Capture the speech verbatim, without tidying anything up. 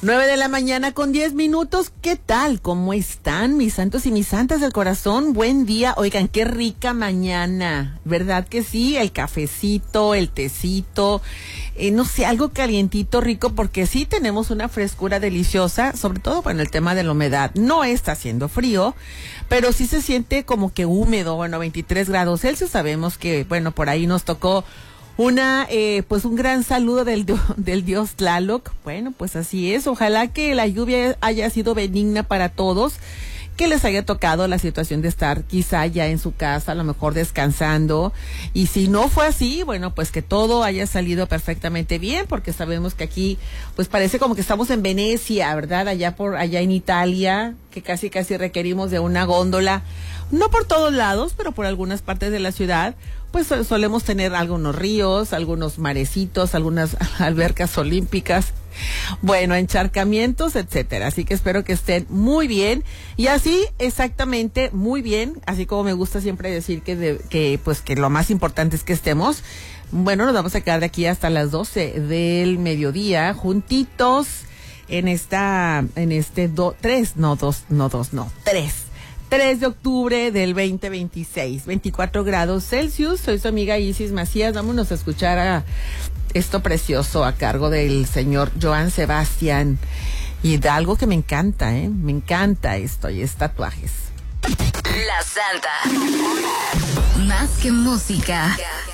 Nueve de la mañana con diez minutos. ¿Qué tal? ¿Cómo están mis santos y mis santas del corazón? Buen día. Oigan, qué rica mañana. ¿Verdad que sí? El cafecito, el tecito, eh, no sé, algo calientito, rico, porque sí tenemos una frescura deliciosa, sobre todo con el tema de la humedad. No está haciendo frío, pero sí se siente como que húmedo. Bueno, veintitrés grados Celsius. Sabemos que, bueno, por ahí nos tocó Una, eh, pues un gran saludo del, del dios Tlaloc. Bueno, pues así es. Ojalá que la lluvia haya sido benigna para todos, que les haya tocado la situación de estar quizá ya en su casa, a lo mejor descansando. Y si no fue así, bueno, pues que todo haya salido perfectamente bien, porque sabemos que aquí, pues parece como que estamos en Venecia, ¿verdad? Allá por, allá en Italia, que casi casi requerimos de una góndola. No por todos lados, pero por algunas partes de la ciudad, pues solemos tener algunos ríos, algunos marecitos, algunas albercas olímpicas, bueno, encharcamientos, etcétera. Así que espero que estén muy bien y así exactamente muy bien, así como me gusta siempre decir que de, que pues que lo más importante es que estemos. Bueno, nos vamos a quedar de aquí hasta las doce del mediodía juntitos en esta en este do, tres, no dos, no dos, no, tres. tres de octubre del veinte veintiséis, veinticuatro grados Celsius. Soy su amiga Isis Macías. Vámonos a escuchar a esto precioso a cargo del señor Joan Sebastián. Y de algo que me encanta, ¿eh? Me encanta esto y es tatuajes. La Santa. Más que música.